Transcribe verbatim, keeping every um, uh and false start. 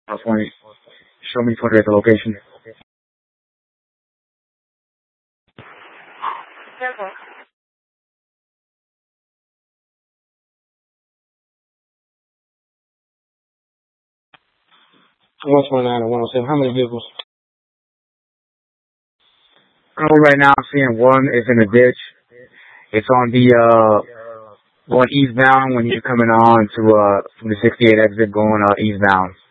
twenty. Show me twenty at the location. one twenty-nine and one oh seven. How many vehicles? Oh, right now I'm seeing one is in the ditch. It's on the, uh, going eastbound when you're coming on to, uh, from the sixty-eight exit going, uh, eastbound.